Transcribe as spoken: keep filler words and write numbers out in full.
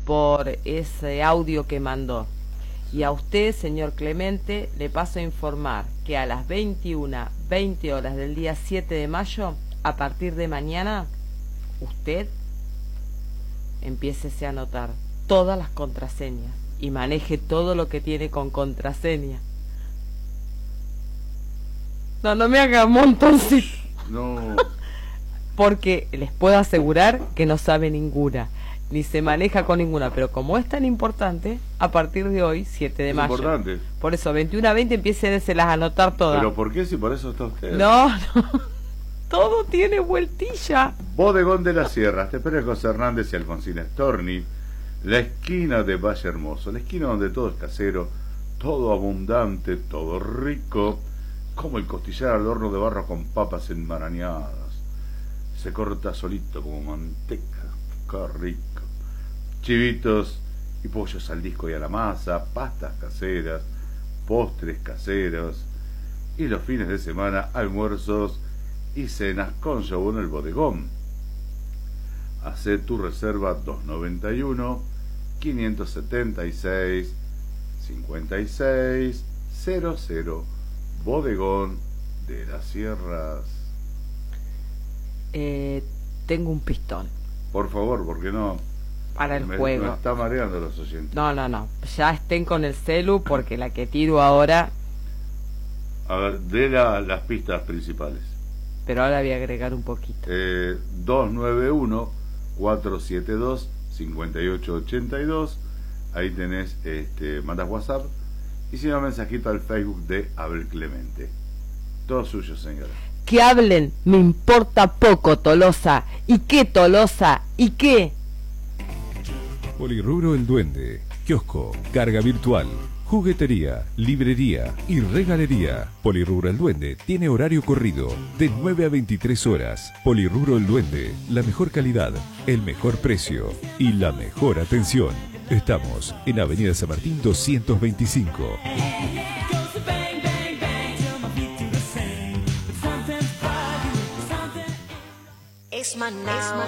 por ese audio que mandó. Y a usted, señor Clemente, le paso a informar que a las veintiuna veinte horas del día siete de mayo, a partir de mañana, usted empiécese a anotar todas las contraseñas y maneje todo lo que tiene con contraseña. No, no me haga montoncito. No. Porque les puedo asegurar que no sabe ninguna, ni se maneja con ninguna, pero como es tan importante, a partir de hoy, siete de mayo. Importante. Por eso, veintiuna a veinte, empiecen a anotar todas. ¿Pero por qué si por eso está usted? No, no. Todo tiene vueltilla. Bodegón de las Sierras, te espera José Hernández y Alfonsina Storni, la esquina de Valle Hermoso, la esquina donde todo es casero, todo abundante, todo rico, como el costillar al horno de barro con papas enmarañadas. Se corta solito como manteca, qué rico. Chivitos y pollos al disco y a la masa, pastas caseras, postres caseros, y los fines de semana almuerzos y cenas con show en el bodegón. Hacé tu reserva dos noventa y uno, quinientos setenta y seis, cincuenta y seis, cero cero, Bodegón de las Sierras. Eh, tengo un pistón. Por favor, porque no... Para el me, juego. Me está mareando los oyentes. No, no, no. Ya estén con el celu porque la que tiro ahora... A ver, de la, las pistas principales. Pero ahora voy a agregar un poquito. Eh, dos nueve uno, cuatro siete dos, cinco ocho ocho dos. Ahí tenés, este, mandas WhatsApp. Y si no, mensajito al Facebook de Abel Clemente. Todo suyo, señora. Que hablen, me importa poco, Tolosa. ¿Y qué, Tolosa? ¿Y qué? Polirrubro El Duende, kiosco, carga virtual, juguetería, librería y regalería. Polirrubro El Duende tiene horario corrido de nueve a veintitrés horas. Polirrubro El Duende, la mejor calidad, el mejor precio y la mejor atención. Estamos en Avenida San Martín doscientos veinticinco. It's my now.